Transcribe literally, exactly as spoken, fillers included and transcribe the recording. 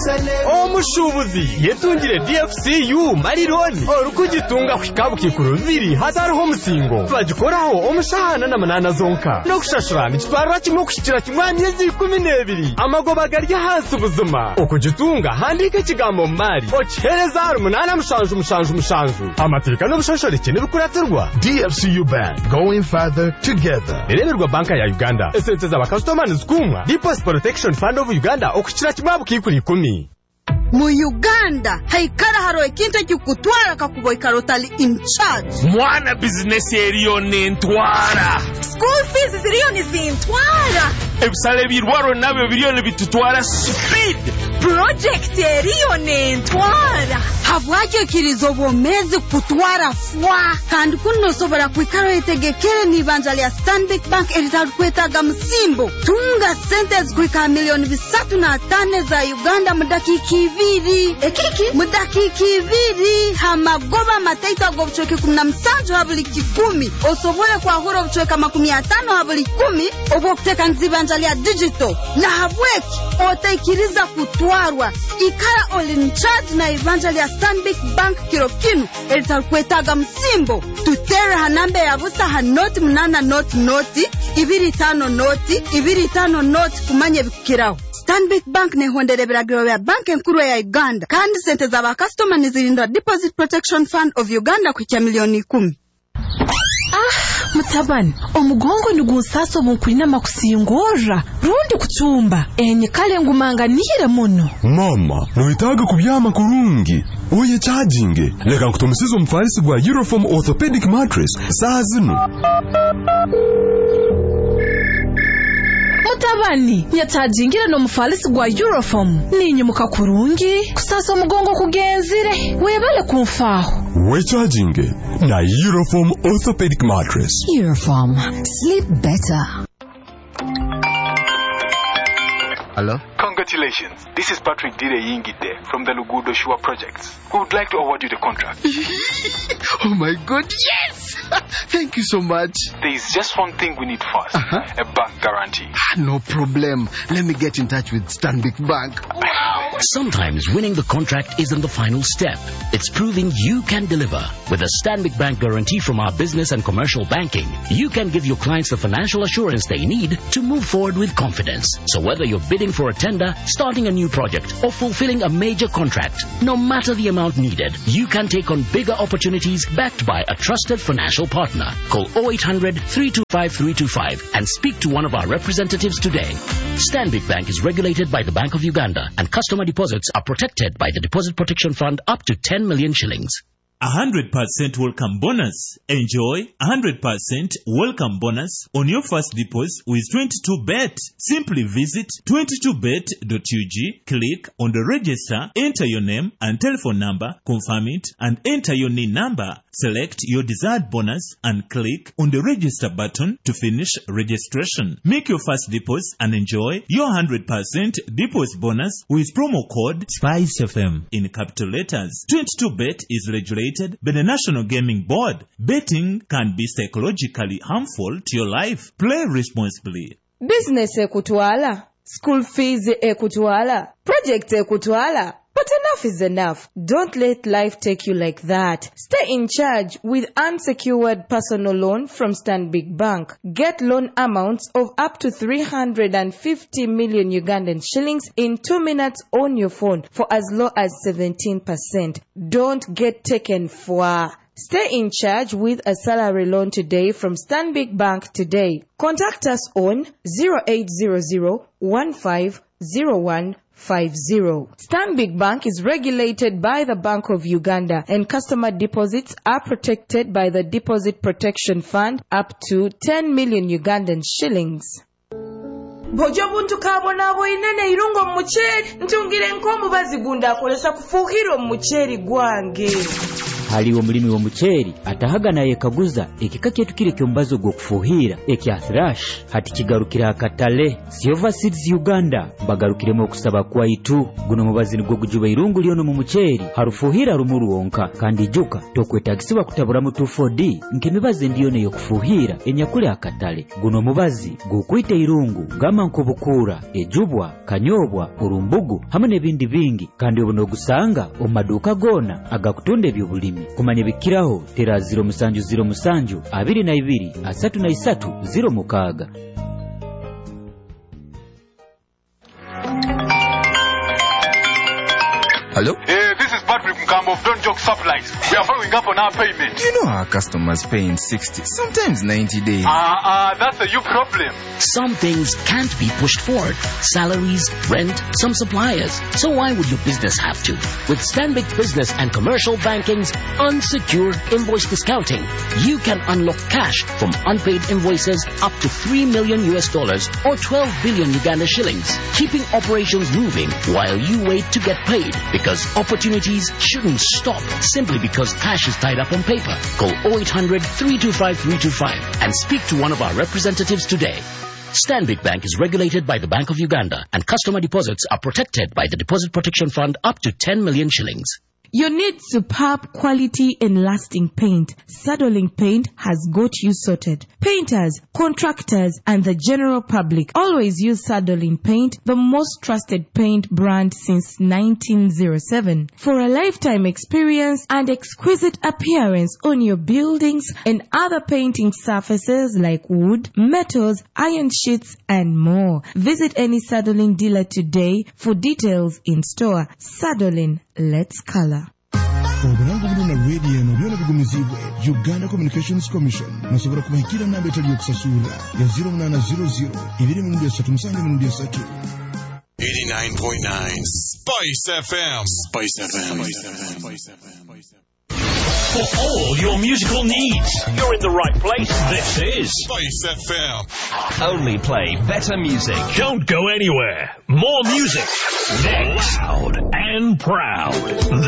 omushubuzi yetungire D F C U marironi orukugitunga kwikabu kikuruviri hatariho musingo bagikoraho omushahana na manana zonka no kushashurana kitwarwa kimwe kushikira kimwe myezi kumi n'ebiri amagoba garya hasi ubuzima okugitunga handike kigambo mari okihereza umunana mushanju mushanju mushanju amateka no bushashore kintu kuraterwa. D F C U Bank, going further together. Eremerwa banka ya Uganda esente za bakastomani zikumwa Deposit Protection Fund of Uganda okukira kimwe bukikuri kumi. Mu Uganda haikara haro ekintu kikutwara kakuboika rotali in charge mwana business eriyo nentwara school fees ziriyo ni zintwara ebisale birwaro nabyo biriyo ne bitutwara speed project eriyo nentwara habwake kirizo bomezi kutwara fwa kandi kuno sobora kwikaro etegekere ni banjali ya Stanbic Bank erital kwetaga msimbo tunga sentes kwika milioni bisatu na tane za Uganda mudakiki viri ekiki mudakiki viri hamagoba mataita gobchoke kumna msanjo habuli kikumi osobole kwa horo bchoka makumi atano habuli kumi obo kuteka nzibanjali ya digital na habweki otaikiriza kutwarwa ikara all in charge na evanjali ya Stanbic Bank kirokinu erital kwetaga msimbo tutere hanambe ya busa hanoti mnana noti noti ibiri tano noti ibiri tano noti kumanye bikiraho. Stanbic Bank ne hondere biragiro ya bank nkuru ya Uganda kandi sente za bakastoma nizirindwa Deposit Protection Fund of Uganda kukia milioni kumi. Ah, mutabani omugongo nigusaso bunkurina makusingora rundi kuchumba enye kale ngumanga nihire muno mama noitaga kubyama kurungi oye charging leka nkutomisizo mfarisi gwa Euroform orthopedic mattress saa zino. mutabani yatajingira no mufalisi gwa Euroform ninyumuka kurungi kusasa omugongo kugenzire webale kumfaho we charging na Euroform orthopedic mattress. Euroform, sleep better. Hello? Congratulations. This is Patrick Dire Yingide from the Lugudo Shua Project. We would like to award you the contract. Oh my God, yes! Thank you so much. There is just one thing we need first. Uh-huh. A bank guarantee. No problem. Let me get in touch with Stanbic Bank. Wow. Sometimes winning the contract isn't the final step. It's proving you can deliver. With a Stanbic Bank guarantee from our business and commercial banking, you can give your clients the financial assurance they need to move forward with confidence. So whether you're bidding for a tender, starting a new project, or fulfilling a major contract, no matter the amount needed, you can take on bigger opportunities backed by a trusted financial partner. Call oh eight hundred, three two five, three two five and speak to one of our representatives today. Stanbic Bank is regulated by the Bank of Uganda, and customer deposits are protected by the Deposit Protection Fund up to ten million shillings. one hundred percent welcome bonus. Enjoy one hundred percent welcome bonus on your first deposit with twenty-two bet. Simply visit twenty-two bet dot U G, click on the register, enter your name and telephone number, confirm it, and enter your N I N number. Select your desired bonus and click on the register button to finish registration. Make your first deposit and enjoy your one hundred percent deposit bonus with promo code Spice F M in capital letters. twenty-two bet is regulated by the National Gaming Board. Betting can be psychologically harmful to your life. Play responsibly. Business ekutwala, school fees ekutwala, project ekutwala. But enough is enough. Don't let life take you like that. Stay in charge with unsecured personal loan from Stanbic Bank. Get loan amounts of up to three hundred fifty million Ugandan shillings in two minutes on your phone for as low as seventeen percent. Don't get taken for. Stay in charge with a salary loan today from Stanbic Bank today. Contact us on zero eight zero zero, one five zero one five zero. Stanbic Bank is regulated by the Bank of Uganda, and customer deposits are protected by the Deposit Protection Fund up to ten million Ugandan shillings. Bojo buntu kabona abo inene irungo mucheri ntungire nkomu bazigunda akolesa kufuhiro mucheri gwange. haliwo mulimi w'omuceeri atahagana yekaguza ekika kyetu kire kyombazo gw'okufuuhira ekya thrush hati kigarukira akatale Silver Seeds Uganda bagarukiremu okusaba kwaitu guno mubazi nigwo gujuba irungu lyono mu muceeri harufuuhira rumu ruwonka kandi juka tokwetagisibwa kutabura mu two four D nk'emibazi ndiyo neyo kufuuhira enyakule akatale guno mubazi gukwita irungu gama nkobukura ejubwa kanyobwa urumbugu hamwe n'ebindi bingi kandi obuno gusanga omaduka gona agakutunda ebyobulimi kumanya bikiraho tera zero musanju zero musanju abiri na ibiri asatu na isatu zero mukaga. Hello? Hey, this is Patrick Mkambo of Don't Joke Supplies. We are following up on our payment. You know our customers pay in sixty, sometimes ninety days. Ah, uh, uh, that's a you problem. Some things can't be pushed forward. Salaries, rent, some suppliers. So why would your business have to? With Stanbic Business and Commercial Banking's unsecured invoice discounting, you can unlock cash from unpaid invoices up to three million U S dollars or twelve billion Uganda shillings, keeping operations moving while you wait to get paid. Because opportunities shouldn't stop simply because cash is tied up on paper. Call oh eight hundred, three two five, three two five and speak to one of our representatives today. Stanbic Bank is regulated by the Bank of Uganda and customer deposits are protected by the Deposit Protection Fund up to ten million shillings. You need superb quality and lasting paint. Sadolink Paint has got you sorted. Painters, contractors, and the general public always use Sadolink Paint, the most trusted paint brand since nineteen oh seven. For a lifetime experience and exquisite appearance on your buildings and other painting surfaces like wood, metals, iron sheets, and more. Visit any Sadolink dealer today for details in store. Sadolink, let's color. Obulango buno na radio no byona bigumizibwe Uganda Communications Commission nasobora kubahikira namba etali yokusasura ya zero nine zero zero ibiri mu ndia tatu musange mu ndia tatu. eighty-nine point nine Spice F M. Spice F M. Spice F M. For all your musical needs, you're in the right place. This is Spice F M. Only play better music. Don't go anywhere. More music. Next. Loud and proud.